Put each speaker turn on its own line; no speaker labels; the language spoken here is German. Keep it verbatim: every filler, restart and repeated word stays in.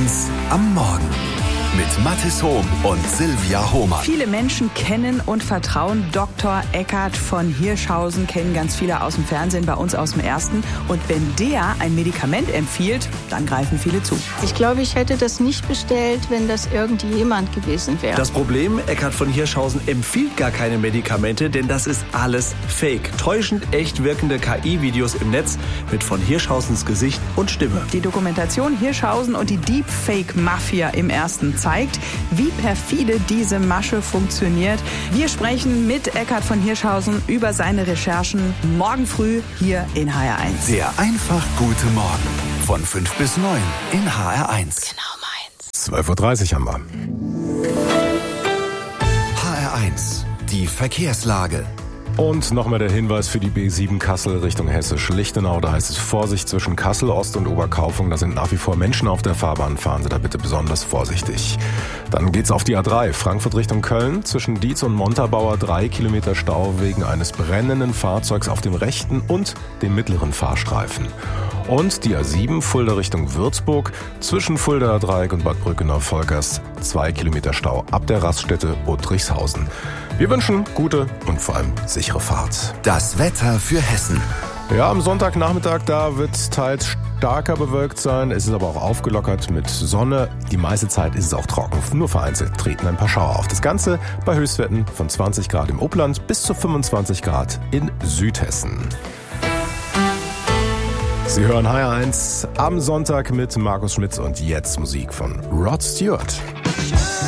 eins am Morgen mit Mathis Hohm und Silvia Hohmann.
Viele Menschen kennen und vertrauen Doktor Eckhard von Hirschhausen, kennen ganz viele aus dem Fernsehen, bei uns aus dem Ersten. Und wenn der ein Medikament empfiehlt, dann greifen viele zu.
Ich glaube, ich hätte das nicht bestellt, wenn das irgendjemand gewesen wäre.
Das Problem, Eckhard von Hirschhausen empfiehlt gar keine Medikamente, denn das ist alles Fake. Täuschend echt wirkende K I-Videos im Netz mit von Hirschhausens Gesicht und Stimme.
Die Dokumentation Hirschhausen und die Deepfake-Mafia im Ersten zeigt, wie perfide diese Masche funktioniert. Wir sprechen mit Eckhard von Hirschhausen über seine Recherchen morgen früh hier in H R eins.
Der einfach gute Morgen von fünf bis neun in H R eins.
Genau meins.
zwölf Uhr dreißig haben wir.
H R eins, die Verkehrslage.
Und nochmal der Hinweis für die B sieben Kassel Richtung Hessisch-Lichtenau. Da heißt es Vorsicht zwischen Kassel Ost und Oberkaufung. Da sind nach wie vor Menschen auf der Fahrbahn. Fahren Sie da bitte besonders vorsichtig. Dann geht's auf die A drei, Frankfurt Richtung Köln. Zwischen Dietz und Montabaur drei Kilometer Stau wegen eines brennenden Fahrzeugs auf dem rechten und dem mittleren Fahrstreifen. Und die A sieben, Fulda Richtung Würzburg, zwischen Fuldaer Dreieck und Bad Brückenau-Volkers, zwei Kilometer Stau ab der Raststätte Uttrichshausen. Wir wünschen gute und vor allem sichere Fahrt.
Das Wetter für Hessen.
Ja, am Sonntagnachmittag, da wird teils starker bewölkt sein. Es ist aber auch aufgelockert mit Sonne. Die meiste Zeit ist es auch trocken. Nur vereinzelt treten ein paar Schauer auf. Das Ganze bei Höchstwerten von zwanzig Grad im Upland bis zu fünfundzwanzig Grad in Südhessen. Sie hören H R eins am Sonntag mit Markus Schmitz und jetzt Musik von Rod Stewart.